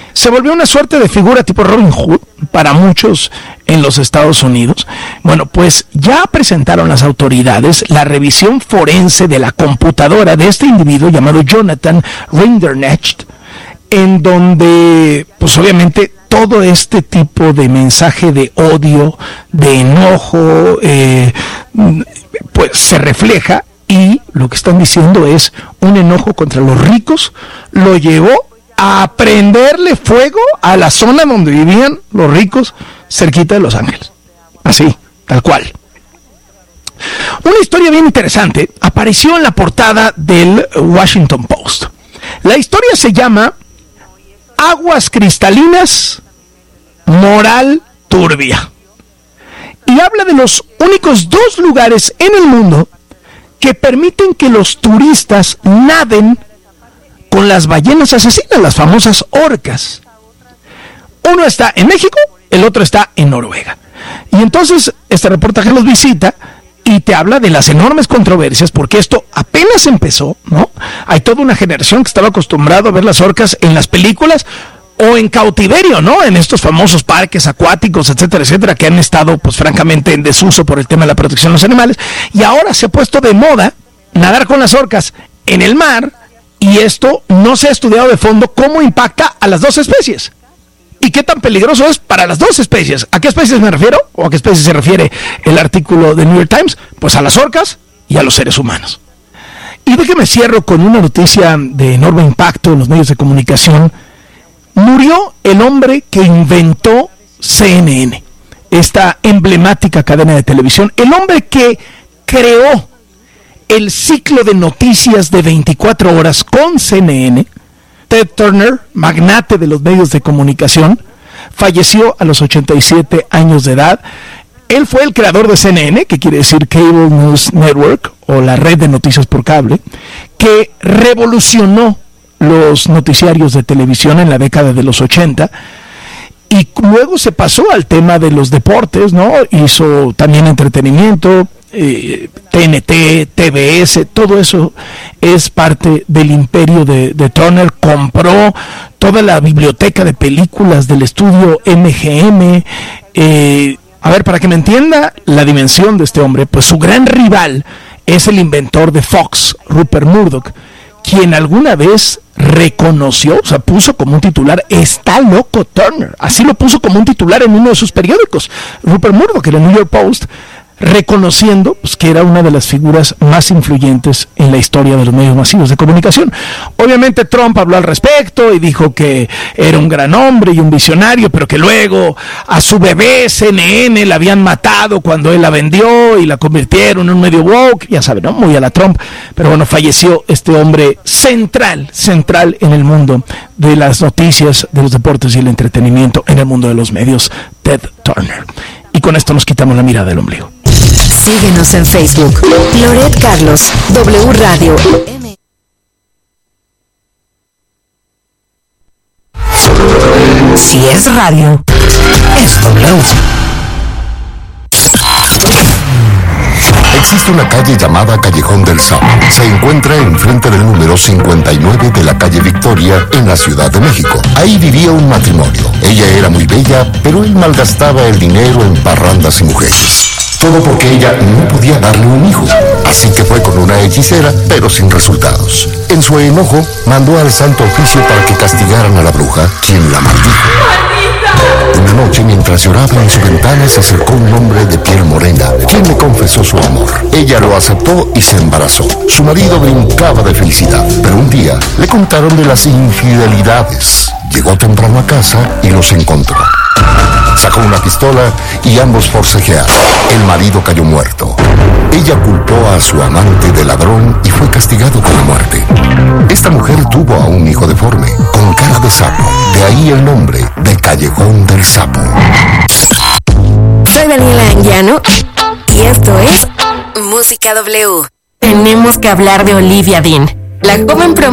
se volvió una suerte de figura tipo Robin Hood para muchos en los Estados Unidos. Bueno, pues ya presentaron las autoridades la revisión forense de la computadora de este individuo llamado Jonathan Rinderknecht, en donde, pues obviamente, todo este tipo de mensaje de odio, de enojo, pues se refleja, y lo que están diciendo es un enojo contra los ricos, lo llevó a prenderle fuego a la zona donde vivían los ricos, cerquita de Los Ángeles. Así, tal cual. Una historia bien interesante apareció en la portada del Washington Post. La historia se llama Aguas cristalinas, moral turbia. Y habla de los únicos 2 lugares en el mundo que permiten que los turistas naden con las ballenas asesinas, las famosas orcas. Uno está en México, el otro está en Noruega. Y entonces este reportaje los visita y te habla de las enormes controversias, porque esto apenas empezó, ¿no? Hay toda una generación que estaba acostumbrado a ver las orcas en las películas o en cautiverio, ¿no? En estos famosos parques acuáticos, etcétera, etcétera, que han estado, pues francamente, en desuso por el tema de la protección de los animales. Y ahora se ha puesto de moda nadar con las orcas en el mar, y esto no se ha estudiado de fondo cómo impacta a las 2 especies. ¿Y qué tan peligroso es para las 2 especies? ¿A qué especies me refiero? ¿O a qué especies se refiere el artículo de New York Times? Pues a las orcas y a los seres humanos. Y déjeme cierro con una noticia de enorme impacto en los medios de comunicación. Murió el hombre que inventó CNN, esta emblemática cadena de televisión. El hombre que creó el ciclo de noticias de 24 horas con CNN, Ted Turner, magnate de los medios de comunicación, falleció a los 87 años de edad. Él fue el creador de CNN, que quiere decir Cable News Network, o la red de noticias por cable, que revolucionó los noticiarios de televisión en la década de los 80, y luego se pasó al tema de los deportes, ¿no? Hizo también entretenimiento, TNT, TBS, todo eso es parte del imperio de Turner. Compró toda la biblioteca de películas del estudio MGM. A ver, para que me entienda la dimensión de este hombre, pues su gran rival es el inventor de Fox, Rupert Murdoch, quien alguna vez reconoció, o sea, puso como un titular, está loco Turner, así lo puso como un titular en uno de sus periódicos, Rupert Murdoch, en el New York Post, reconociendo, pues, que era una de las figuras más influyentes en la historia de los medios masivos de comunicación. Obviamente Trump habló al respecto y dijo que era un gran hombre y un visionario, pero que luego a su bebé CNN la habían matado cuando él la vendió y la convirtieron en un medio woke, ya saben, ¿no? Muy a la Trump. Pero bueno, falleció este hombre central en el mundo de las noticias, de los deportes y el entretenimiento, en el mundo de los medios, Ted Turner. Y con esto nos quitamos la mirada del ombligo. Síguenos en Facebook, Loret Carlos, W Radio. Si es radio, es W. Existe una calle llamada Callejón del Sapo. Se encuentra enfrente del número 59 de la calle Victoria, en la Ciudad de México. Ahí vivía un matrimonio. Ella era muy bella, pero él malgastaba el dinero en parrandas y mujeres. Todo porque ella no podía darle un hijo. Así que fue con una hechicera, pero sin resultados. En su enojo, mandó al Santo Oficio para que castigaran a la bruja, quien la maldijo. Una noche, mientras lloraba en su ventana, se acercó un hombre de piel morena, quien le confesó su amor. Ella lo aceptó y se embarazó. Su marido brincaba de felicidad, pero un día le contaron de las infidelidades. Llegó temprano a casa y los encontró. Sacó una pistola y ambos forcejearon. El marido cayó muerto. Ella culpó a su amante de ladrón y fue castigado con la muerte. Esta mujer tuvo a un hijo deforme, con cara de sapo. De ahí el nombre de Callejón del Sapo. Soy Daniela Anguiano y esto es Música W. Tenemos que hablar de Olivia Dean, la joven